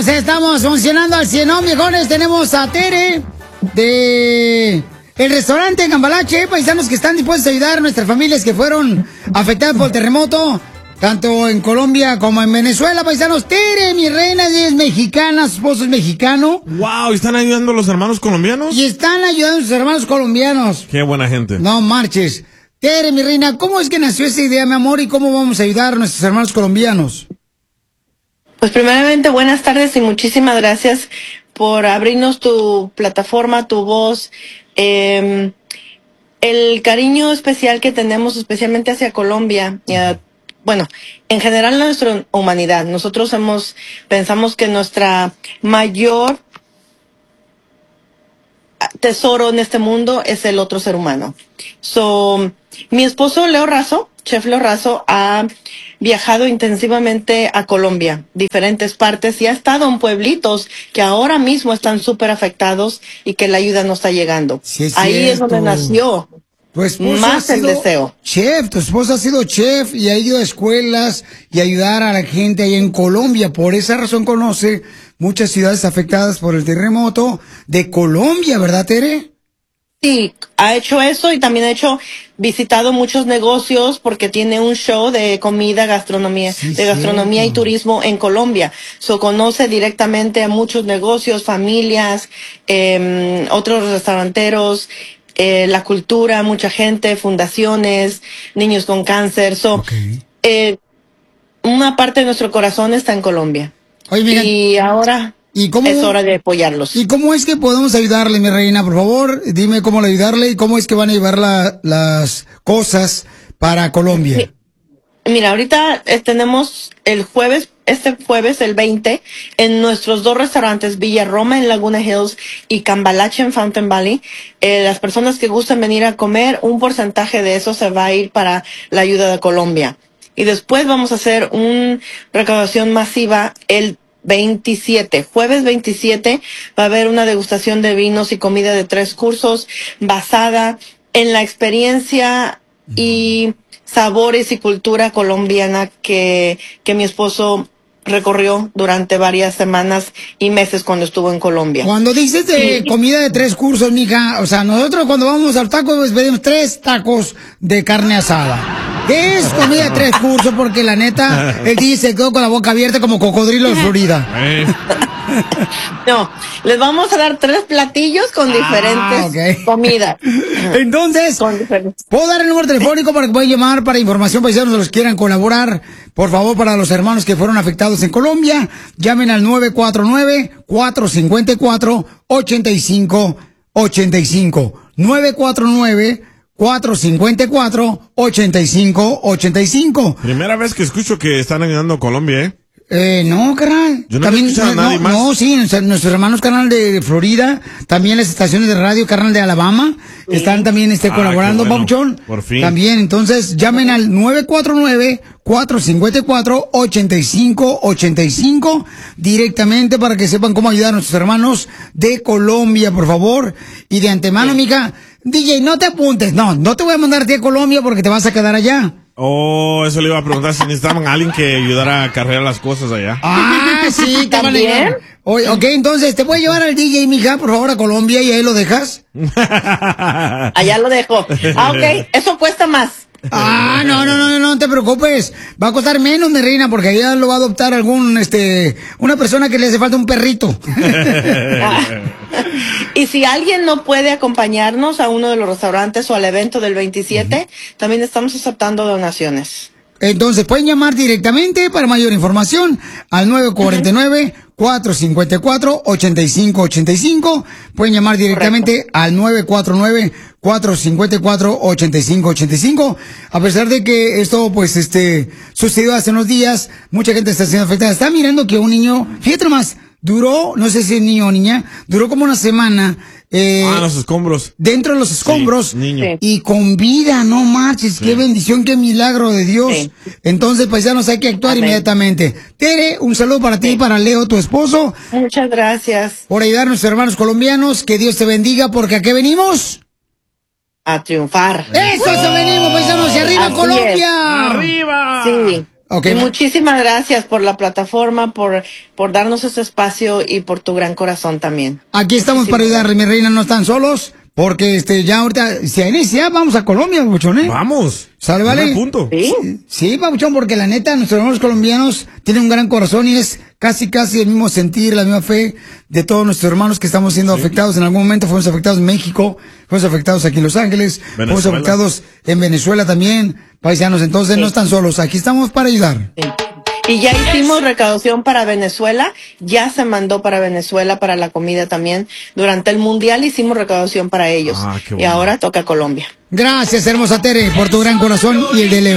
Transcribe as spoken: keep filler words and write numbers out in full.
Estamos, estamos funcionando al cien, ¿no, viejones? Tenemos a Tere de el restaurante en Cambalache, paisanos que están dispuestos a ayudar a nuestras familias que fueron afectadas por el terremoto, tanto en Colombia como en Venezuela, paisanos. Tere, mi reina, es mexicana, su esposo es mexicano. Wow, ¿están ayudando a los hermanos colombianos? Y están ayudando a sus hermanos colombianos. Qué buena gente. No marches. Tere, mi reina, ¿cómo es que nació esa idea, mi amor, y cómo vamos a ayudar a nuestros hermanos colombianos? Pues primeramente, buenas tardes y muchísimas gracias por abrirnos tu plataforma, tu voz, eh, el cariño especial que tenemos especialmente hacia Colombia, y a, bueno, en general a nuestra humanidad. Nosotros hemos, pensamos que nuestra mayor tesoro en este mundo es el otro ser humano. So, mi esposo Leo Razo, Chef Leo Razo, ha viajado intensivamente a Colombia, diferentes partes, y ha estado en pueblitos que ahora mismo están súper afectados y que la ayuda no está llegando. Sí, es Ahí cierto. es donde nació Tu esposa más ha el sido deseo. Chef, tu esposa ha sido chef y ha ido a escuelas y ayudar a la gente ahí en Colombia. Por esa razón conoce muchas ciudades afectadas por el terremoto de Colombia, ¿verdad, Tere? Sí, ha hecho eso y también ha hecho, visitado muchos negocios porque tiene un show de comida, gastronomía, Sí, de gastronomía cierto. y turismo en Colombia. So conoce directamente a muchos negocios, familias, eh, otros restauranteros, eh, la cultura, mucha gente, fundaciones, niños con cáncer. So, Okay. eh, una parte de nuestro corazón está en Colombia. Oye, mira, Y ahora ¿y cómo, es hora de apoyarlos. ¿y cómo es que podemos ayudarle, mi reina? Por favor, dime cómo ayudarle y cómo es que van a llevar la, las cosas para Colombia. Mira, ahorita eh, tenemos el jueves, este jueves, el veinte, en nuestros dos restaurantes, Villa Roma en Laguna Hills y Cambalache en Fountain Valley. Eh, las personas que gusten venir a comer, un porcentaje de eso se va a ir para la ayuda de Colombia. Y después vamos a hacer una recaudación masiva el veintisiete, jueves veintisiete, va a haber una degustación de vinos y comida de tres cursos basada en la experiencia y sabores y cultura colombiana que, que mi esposo recorrió durante varias semanas y meses cuando estuvo en Colombia. Cuando dices de Sí. comida de tres cursos, mija, o sea, nosotros cuando vamos al taco pues pedimos tres tacos de carne asada. ¿Qué es comida de tres cursos? Porque la neta, él dice que quedó con la boca abierta como cocodrilo de Florida. Eh, No, les vamos a dar tres platillos con diferentes ok. comidas. Entonces, Con diferentes. ¿puedo dar el número telefónico para que puedan llamar para información paisanos de los que quieran colaborar? Por favor, para los hermanos que fueron afectados en Colombia, llamen al nueve cuatro nueve, cuatro cinco cuatro, ocho cinco ocho cinco. nueve cuatro nueve, cuatro cinco cuatro, ocho cinco ocho cinco. primera vez que escucho que están ayudando a Colombia, ¿eh? Eh, no, carnal. Yo no había escuchado a no, nadie más. no, sí, nuestros, nuestros hermanos carnal de Florida, también las estaciones de radio carnal de Alabama, están también este, Ah, colaborando, qué bueno. Papuchón. Por fin. También, entonces, llamen al nueve cuatro nueve, cuatro cinco cuatro, ocho cinco ocho cinco directamente para que sepan cómo ayudar a nuestros hermanos de Colombia, por favor. Y de antemano, mija, D J, no te apuntes, no, no te voy a mandar a ti a Colombia porque te vas a quedar allá. Oh, eso le iba a preguntar si necesitaban a alguien que ayudara a cargar las cosas allá. Ah, sí, te van a ¿También? llevar. Oye, ok, entonces, ¿te voy a llevar al D J, mija, por favor, a Colombia y ahí lo dejas? Allá lo dejo. Ah, ok, eso cuesta más. Ah, no, no, no, no, no te preocupes. Va a costar menos, mi reina, porque allá lo va a adoptar algún, este, una persona que le hace falta un perrito. Y si alguien no puede acompañarnos a uno de los restaurantes o al evento del veintisiete, también estamos aceptando donaciones. Entonces, pueden llamar directamente para mayor información al nueve cuatro nueve, cuatro cinco cuatro, ocho cinco ocho cinco. Pueden llamar directamente Correcto. al nueve cuatro nueve, cuatro cinco cuatro, ocho cinco ocho cinco. A pesar de que esto, pues, este, sucedió hace unos días, mucha gente está siendo afectada. Está mirando que un niño, fíjate nomás, duró, no sé si es niño o niña, duró como una semana, eh, Ah, los escombros. dentro de los escombros. Sí, niño. Sí. Y con vida, no marches, qué bendición, qué milagro de Dios. Sí. Entonces, paisanos, hay que actuar Amén. inmediatamente. Tere, un saludo para ti y para Leo, tu esposo, Muchas gracias. por ayudar a nuestros hermanos colombianos. Que Dios te bendiga, porque ¿a qué venimos? A triunfar. ¡Eso, eso venimos, paisanos! ¡Y arriba, Así Colombia! ¡Arriba! Sí. Okay. Y muchísimas gracias por la plataforma, por, por darnos este espacio y por tu gran corazón también. Aquí estamos para ayudar, mi reina, no están solos. Porque este ya ahorita, si inicia, vamos a Colombia, Pabuchón, ¿eh? Vamos. ¿Sale, vale? Buen punto. ¿Sí? Sí, Pabuchón, porque la neta, nuestros hermanos colombianos tienen un gran corazón y es casi, casi el mismo sentir, la misma fe de todos nuestros hermanos que estamos siendo sí. afectados. En algún momento fuimos afectados en México, fuimos afectados aquí en Los Ángeles, Venezuela. fuimos afectados en Venezuela también, paisanos. Entonces sí. no están solos, aquí estamos para ayudar. Sí. Y ya hicimos recaudación para Venezuela, ya se mandó para Venezuela para la comida también. Durante el Mundial hicimos recaudación para ellos. Ah, y ahora toca Colombia. Gracias, hermosa Tere, por tu gran corazón y el de Leo.